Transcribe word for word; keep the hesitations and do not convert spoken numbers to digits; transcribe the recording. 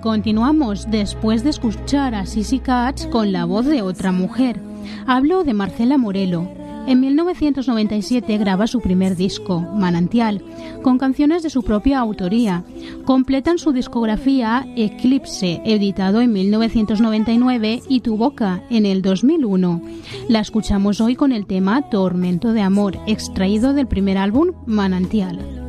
continuamos después de escuchar a Sissy Catch con la voz de otra mujer. Hablo de Marcela Morelo. En mil novecientos noventa y siete graba su primer disco, Manantial, con canciones de su propia autoría. Completan su discografía Eclipse, editado en mil novecientos noventa y nueve, y Tu Boca, en el dos mil uno. La escuchamos hoy con el tema Tormento de Amor, extraído del primer álbum Manantial.